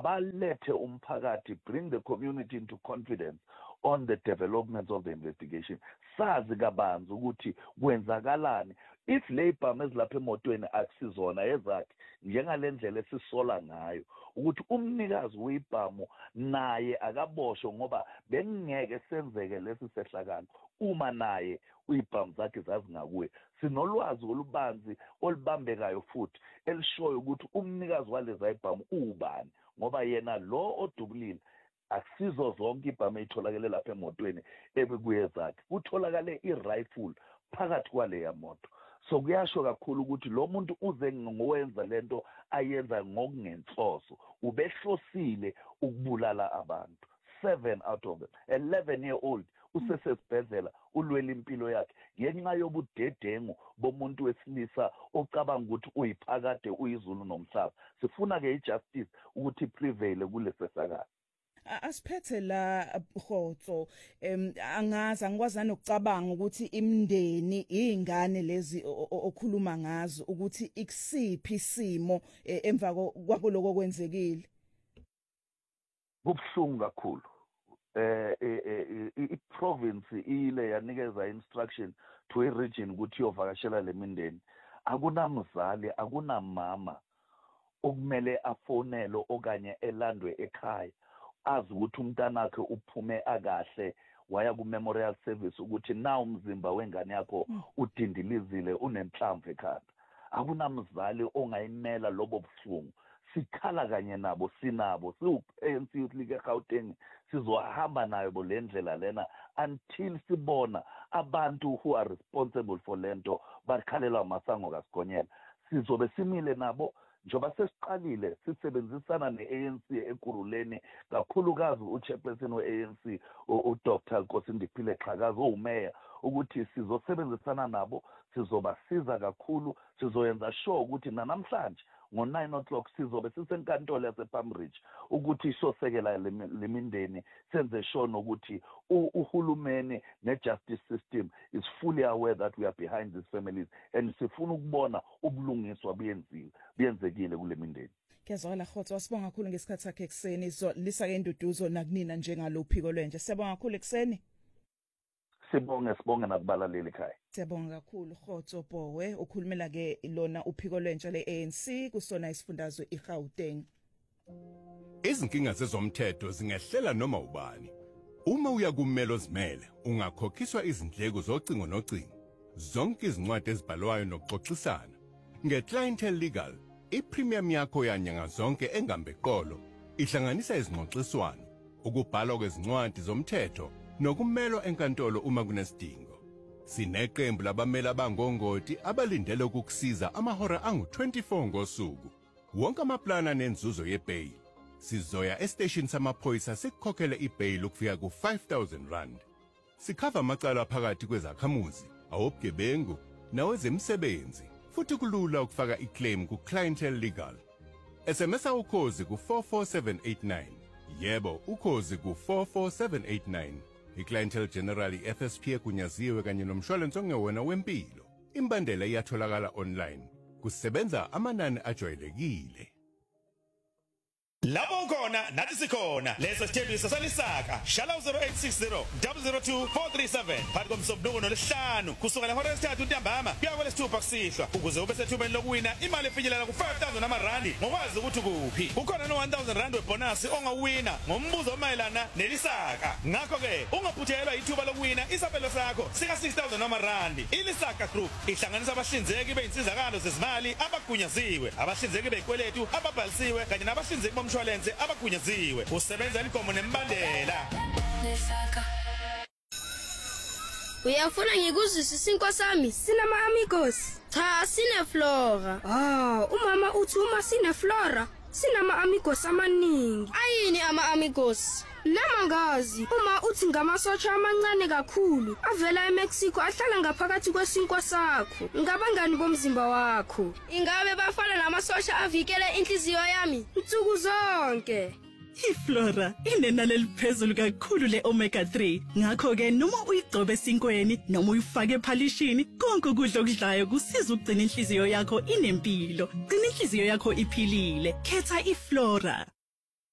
abalethe umphakathi, bring the community into confidence on the development of the investigation. Sazi kabanzi ukuthi kwenzakalani. If labor ezilapha emotweni akusizona ezakhe njengalendlela esisola ngayo ukuthi umnikazi webhamu naye akaboshwe ngoba bengeke senzeke lesi sehlakalo uma naye uyibhamu zakhe zazingakuye. Sinolwazi olubanzi olubambekayo futhi elishoyo ukuthi umnikazi walezi ibhamu ubani ngoba yena lo odubulile akusizo zonke ibhamu etholakele lapha emotweni ebekuye zakhe. Utholakale i-rifle phakathi kwaleya moto. So kuyasho kakhulu ukuthi lo muntu uze ngowenza lento ayenza ngokungenhloso, ubehlosile ukubulala abantu. 7 out of them, 11-year-old usesesibhedlela ulwela impilo yakhe ngenxa yobudedengu bomuntu wesilisa ocabanga ukuthi uyiphakade uyizulu nomhlaba. Sifuna ke ijustice ukuthi prevail kulesesakala. Asiphethe la Khotso, angazi angikwazana ukucabanga ukuthi imndeni izingane lezi okhuluma ngazo ukuthi ikusiphi isimo emva kwaloko kwenzekile. Kubhlungu kakhulu. I-province ile yanikeza instruction to a region ukuthi yovakashela lemindeni. Akunamzali, akunamama okumele afonelo okanye elandwe ekhaya azi ukuthi umntana wakhe uphume akahle waya ku memorial service ukuthi na umzimba wengane yakho udindilizile unenhlamvu ekhanda. Akunamzali ongayimela lobo buhlungu. Sikhala kanye nabo, sinabo ANC Youth League eGauteng sizohamba nayo bolendlela lena until sibona abantu who are responsible for lento bakhalelwa masango kasigonyela. Sizobe simile nabo njoba sesiqalile sisebenzisana ne-ANC ekuruleni kakhulukazi uchairperson we-ANC uDr. Nkosindiphile Xhakazi umeya ukuthi sizosebenzisana nabo, sizobasiza kakhulu, sizoyenza sure ukuthi namhlanje ngo-9 o'clock sizobe sisenkantolo yasePalm Ridge ukuthi isosekela lemindeni senze sure nokuthi uhulumeni ne-justice system is fully aware that we are behind these families and sifuna ukubona ubulungiswa buyenzekile kule mindeni. Ngiyazwakala Khotso, sibonga kakhulu ngesikhathi sakhe ekseni lisa ke induduzo nakunina njengalo phiko lwenje. Siyabonga kakhulu ekseni. Sibonge nakubalaleli ekhaya. Siyabonga kakhulu Khotso Bowe, ukhulumela ke lona uphiko lwentsha le-ANC kusona isifundazwe iGauteng. Izinkinga zezomthetho zingehlela noma ubani. Uma uya kummelo zimele, ungakhokhiswa izindleko zocingo nocingo. Zonke izincwadi ezibhalwayo nokuxoxisana. Nge-Clientele Legal, ipremium yakho yanyanga zonke engambeqolo ihlanganisa izingxoxiswano, ukubhalwa kwezincwadi zomthetho nokumelwa enkantolo uma kunesidingo. Sineqembu labameli abangongoti abalindele ukukusiza amahora angu-24 ngosuku. Wonke amaplana nenzuzo yebail. Sizoya estation samaphoyisa sikukhokhele ibail ukufika ku-5,000 rand. Sikhava amacala phakathi kwezakhamuzi, awobugebengu nawezemisebenzi. Futhi kulula ukufaka iclaim ku-Clientele Legal. SMS ukhozi ku-44789. Yebo, ukhozi ku-44789. I-Clientele General FSP egunyaziwe kanye nomshwalense ongewona wempilo. Imbandela iyatholakala online. Kusebenza amanani ajwayelekile. Labo khona nathi sikhona leso sithembiso salisaka shala 0860 002 437 phakathi komsobhuko nolesihlanu kusukela ihora lesithathu ntambama kuya kwelesithupha kusihlwa ukuze ube sethubeni lokuwina imali efinyelela ku-5,000 amarandi ngokwazi ukuthi kuphi. Kukhona no-1,000 rand webonus ongawina ngombuzo omayelana nelisaka. Ngakho ke ungaphuthelwa ithuba lokuwina isabelo sakho sika 6,000 amarandi. Ilisaka Group ihlanganisa abahlinzeki beyinsizakalo zezimali abagunyaziwe, abahlinzeki beyikweletu ababhalisiwe kanye nabahlinzeki bomshwalense abagunyaziwe. Usebenza inkomo nembandela. Uyafuna ngikuzwisisa inkosi sami sinama amigos. Cha sine Flora. Umama uthi uma sine Flora sinama amigos amaningi. Ayini ama amigos? Lamangazi uma uthi ngamasotsha amancane kakhulu avela eMexico ahlala ngaphakathi kwesinkwa sakho. Ngabangani bomzimba wakho. Ingabe bafana namasosha avikele inhliziyo yami insuku zonke. iFlora inenani eliphezulu kakhulu le-omega 3 ngakho ke noma uyigcobe esinkweni noma uyifake ephalishini konke ukudla okudlayo kusiza ukugcina inhliziyo yakho inempilo, gcina inhliziyo yakho iphilile. Khetha iFlora.